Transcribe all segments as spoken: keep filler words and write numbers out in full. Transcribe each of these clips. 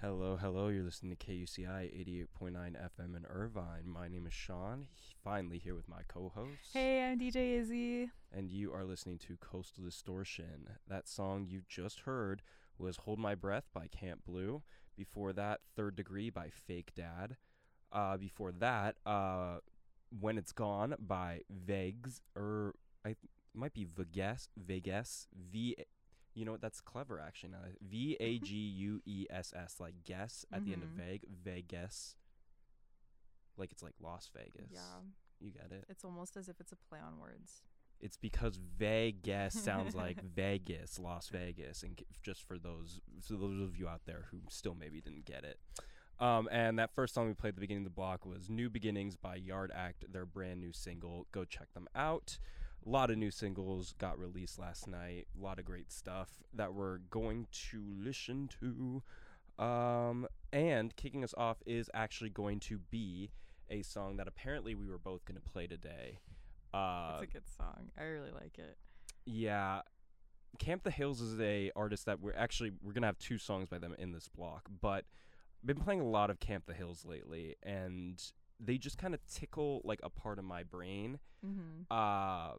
Hello, hello. You're listening to K U C I eighty-eight point nine F M in Irvine. My name is Sean. He- finally here with my co-host. Hey, I'm D J Izzy. And you are listening to Coastal Distortion. That song you just heard was Hold My Breath by Camp Blue. Before that, Third Degree by Fake Dad. Uh, before that, uh, When It's Gone by Vegs, or I th- might be Vegas, Vegas, V. You know what? That's clever, actually. Now, V A G U E S S, like guess at the end of Mhm. vague, Vegas. Like it's like Las Vegas. Yeah, You get it? it's almost as if it's a play on words. It's because Vegas sounds like Vegas, Las Vegas, and c- just for those, so those of you out there who still maybe didn't get it. Um, and that first song we played at the beginning of the block was New Beginnings by Yard Act, their brand new single. Go check them out. A lot of new singles got released last night. A lot of great stuff that we're going to listen to. Um, and kicking us off is actually going to be a song that apparently we were both going to play today. Uh, It's a good song. I really like it. yeah, Camp the Hills is a artist that we're actually we're gonna have two songs by them in this block, but I've been playing a lot of Camp the Hills lately, and they just kind of tickle like a part of my brain. Mhm. Uh,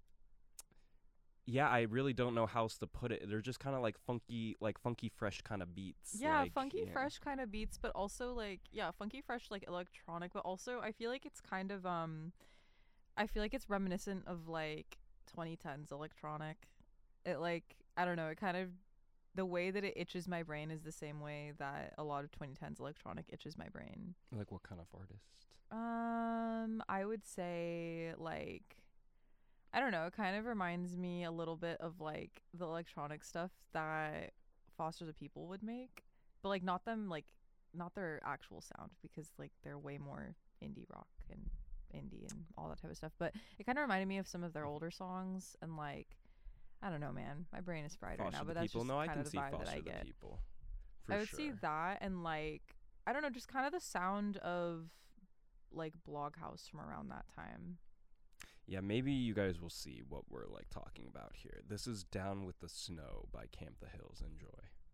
yeah, I really don't know how else to put it. They're just kind of like funky, like funky fresh kind of beats. Yeah, like, funky yeah. fresh kind of beats, but also like yeah, funky fresh like electronic, but also I feel like it's kind of um I feel like it's reminiscent of like twenty tens electronic. It like I don't know, it kind of the way that it itches my brain is the same way that a lot of twenty tens electronic itches my brain. Like what kind of artist? Um, I would say like I don't know, it kind of reminds me a little bit of like the electronic stuff that Foster the People would make, but like not them like not their actual sound because like they're way more indie rock and indie and all that type of stuff. But it kind of reminded me of some of their older songs and like I don't know, man, my brain is fried right Foster now, the but that's People. just No, I kind can of the see vibe that Foster I the get. People. For I would sure. see that and like I don't know, just kind of the sound of like Bloghouse from around that time. Yeah, maybe you guys will see what we're like talking about here. This is Down with the Snow by Camp the Hills. Enjoy.